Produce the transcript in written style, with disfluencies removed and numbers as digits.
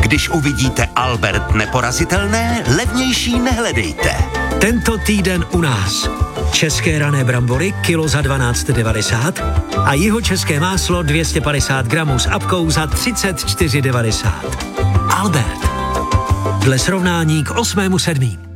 Když uvidíte Albert neporazitelné, levnější nehledejte. Tento týden u nás. České rané brambory kilo za 12,90 a jihočeské máslo 250 gramů s apkou za 34,90. Albert. Dle srovnání k 8.7.